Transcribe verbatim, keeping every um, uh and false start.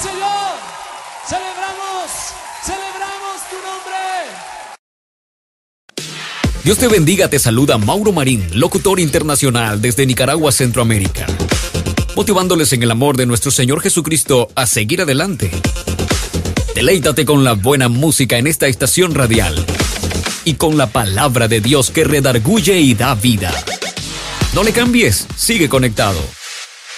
Señor. Celebramos, celebramos tu nombre. Dios te bendiga, te saluda Mauro Marín, locutor internacional desde Nicaragua, Centroamérica, motivándoles en el amor de nuestro Señor Jesucristo a seguir adelante. Deleítate con la buena música en esta estación radial y con la palabra de Dios que redarguye y da vida. No le cambies, sigue conectado.